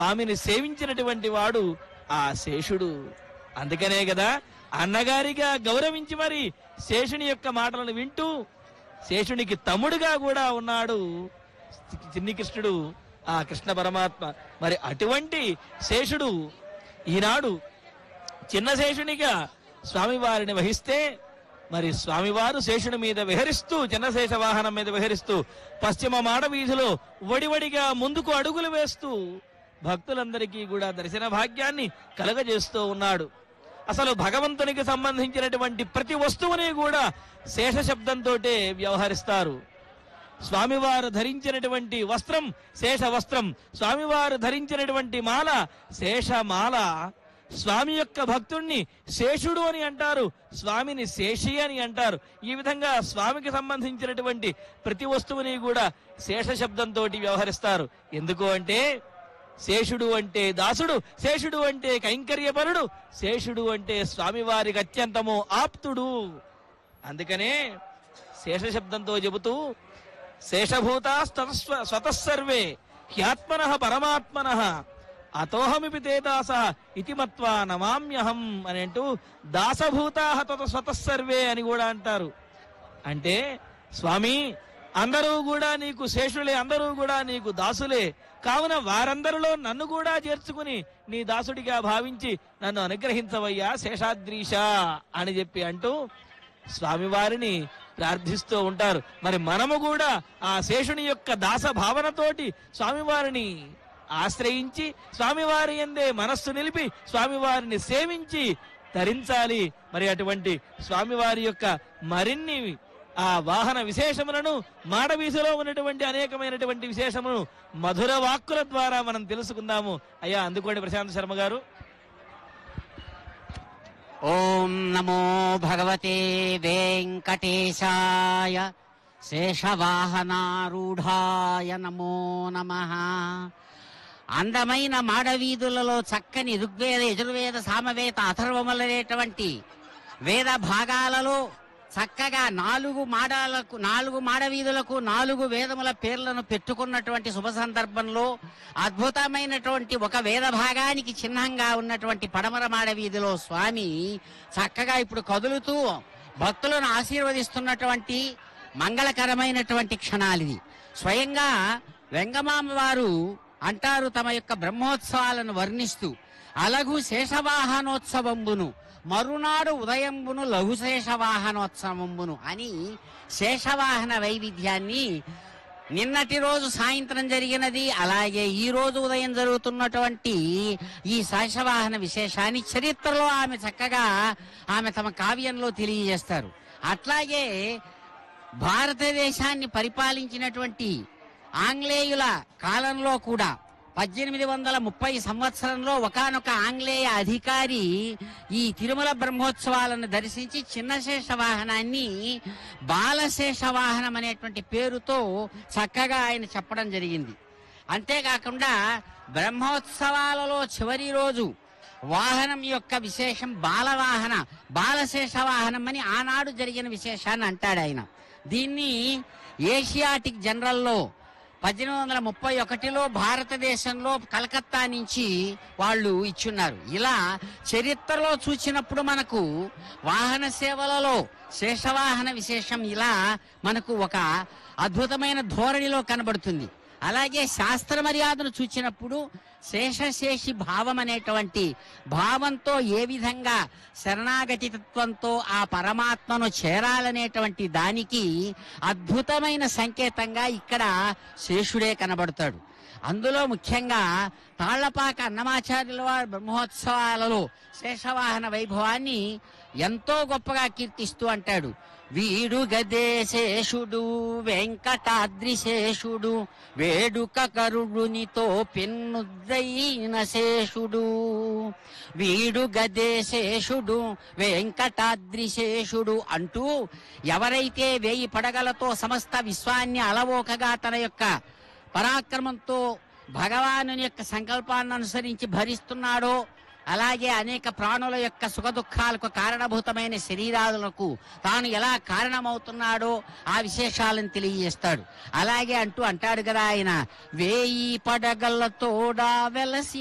స్వామిని సేవించినటువంటి వాడు ఆ శేషుడు. అందుకనే కదా అన్నగారిగా గౌరవించి మరి శేషుని యొక్క మాటలను వింటూ శేషునికి తమ్ముడుగా కూడా ఉన్నాడు చిన్ని కృష్ణుడు, ఆ కృష్ణ పరమాత్మ. మరి అటువంటి శేషుడు ఈనాడు చిన్న శేషునిగా స్వామివారిని వహిస్తే మరి స్వామివారు శేషుని మీద విహరిస్తూ, చిన్నశేష వాహనం మీద విహరిస్తూ పశ్చిమ మాడ వీధిలో వడివడిగా ముందుకు అడుగులు వేస్తూ భక్తులందరికీ కూడా దర్శన భాగ్యాన్ని కలగజేస్తూ ఉన్నాడు. అసలు భగవంతునికి సంబంధించినటువంటి ప్రతి వస్తువుని కూడా శేష శబ్దంతో వ్యవహరిస్తారు. స్వామివారు ధరించినటువంటి వస్త్రం శేష వస్త్రం, స్వామివారు ధరించినటువంటి మాల శేషమాల. స్వామి యొక్క భక్తుణ్ణి శేషుడు అని అంటారు, స్వామిని శేషి అని అంటారు. ఈ విధంగా స్వామికి సంబంధించినటువంటి ప్రతి వస్తువుని కూడా శేష శబ్దంతో వ్యవహరిస్తారు. ఎందుకు అంటే శేషుడు అంటే దాసుడు, శేషుడు అంటే కైంకర్యపరుడు, శేషుడు అంటే స్వామివారికి అత్యంతము ఆప్తుడు. అందుకనే శేష శబ్దంతో చెబుతూ శేషభూతా స్వతఃసర్వే హ్యాత్మనః పరమాత్మనః అతోహమిపి తే దాసః ఇతి మత్వా నమామ్యహం అని అంటూ దాసభూతాః స్వతఃసర్వే అని కూడా అంటారు. అంటే స్వామి అందరూ కూడా నీకు శేషులే, అందరూ కూడా నీకు దాసులే, కావున వారందరిలో నన్ను కూడా చేర్చుకుని నీ దాసుడిగా భావించి నన్ను అనుగ్రహించవయ్యా శేషాద్రీష అని చెప్పి అంటూ స్వామివారిని ప్రార్థిస్తూ ఉంటారు. మరి మనము కూడా ఆ శేషుని యొక్క దాస భావనతోటి స్వామివారిని ఆశ్రయించి స్వామివారి యందే మనస్సు నిలిపి స్వామివారిని సేవించి తరించాలి. మరి అటువంటి స్వామివారి యొక్క మరిన్ని ఆ వాహన విశేషములను, మాడవీధిలో ఉన్నటువంటి అనేకమైనటువంటి విశేషములను మధుర వాక్కుల ద్వారా మనం తెలుసుకుందాము. అయ్యా అందుకోండి ప్రశాంత్ శర్మ గారు. ఓం నమో భగవతే వెంకటేశాయ శేషవాహనారూఢాయ నమో నమః. అందమైన మాడవీధులలో చక్కని ఋగ్వేద, యజుర్వేద, సామవేద, అథర్వములనేటువంటి వేద భాగాలలో చక్కగా నాలుగు మాడవీధులకు 4 వేదముల పేర్లను పెట్టుకున్నటువంటి శుభ సందర్భంలో అద్భుతమైనటువంటి ఒక వేద భాగానికి చిహ్నంగా ఉన్నటువంటి పడమర మాడవీధిలో స్వామి చక్కగా ఇప్పుడు కదులుతూ భక్తులను ఆశీర్వదిస్తున్నటువంటి మంగళకరమైనటువంటి క్షణాలిది. స్వయంగా వెంగమాంబ వారు అంటారు తమ యొక్క బ్రహ్మోత్సవాలను వర్ణిస్తూ, అలగు శేషవాహనోత్సవంబును మరునాడు ఉదయంబును లఘుశేషవాహనోత్సవంబును అని శేషవాహన వైవిధ్యాన్ని నిన్నటి రోజు సాయంత్రం జరిగినది, అలాగే ఈ రోజు ఉదయం జరుగుతున్నటువంటి ఈ శేషవాహన విశేషాన్ని చరిత్రలో ఆమె చక్కగా తమ కావ్యంలో తెలియజేస్తారు. అట్లాగే భారతదేశాన్ని పరిపాలించినటువంటి ఆంగ్లేయుల కాలంలో కూడా 1830 సంవత్సరంలో ఒకానొక ఆంగ్లేయ అధికారి ఈ తిరుమల బ్రహ్మోత్సవాలను దర్శించి చిన్నశేష వాహనాన్ని బాలశేష వాహనం అనేటువంటి పేరుతో చక్కగా ఆయన చెప్పడం జరిగింది. అంతేకాకుండా బ్రహ్మోత్సవాలలో చివరి రోజు వాహనం యొక్క విశేషం బాలశేష వాహనం అని ఆనాడు జరిగిన విశేషాన్ని అంటాడు ఆయన. దీన్ని ఏషియాటిక్ జనరల్లో 1831లో భారతదేశంలో కలకత్తా నుంచి వాళ్ళు ఇచ్చున్నారు. ఇలా చరిత్రలో చూసినప్పుడు మనకు వాహన సేవలలో శేషవాహన విశేషం ఇలా మనకు ఒక అద్భుతమైన ధోరణిలో కనబడుతుంది. అలాగే శాస్త్ర మర్యాదను చూచినప్పుడు శేషశేషి భావం అనేటువంటి భావంతో ఏ విధంగా శరణాగతి తత్వంతో ఆ పరమాత్మను చేరాలనేటువంటి దానికి అద్భుతమైన సంకేతంగా ఇక్కడ శేషుడే కనబడతాడు. అందులో ముఖ్యంగా తాళ్లపాక అన్నమాచార్యుల వారి బ్రహ్మోత్సవాలలో శేషవాహన వైభవాన్ని ఎంతో గొప్పగా కీర్తిస్తూ అంటాడు. వీడు గదే శేషుడు వెంకటాద్రి శేషుడు, వేడుక కరుడునితో పెన్నుద్దైన శేషుడు. వీడు గదే శేషుడు వెంకటాద్రి శేషుడు అంటూ ఎవరైతే 1000 పడగలతో సమస్త విశ్వాన్ని అలవోకగా తన యొక్క పరాక్రమంతో భగవాను యొక్క సంకల్పాన్ని అనుసరించి భరిస్తున్నాడో, అలాగే అనేక ప్రాణుల యొక్క సుఖ దుఃఖాలకు కారణభూతమైన శరీరాలకు తాను ఎలా కారణమవుతున్నాడో ఆ విశేషాలను తెలియజేస్తాడు. అలాగే అంటాడు కదా ఆయన, వేయి పడగలతోడా వెలసి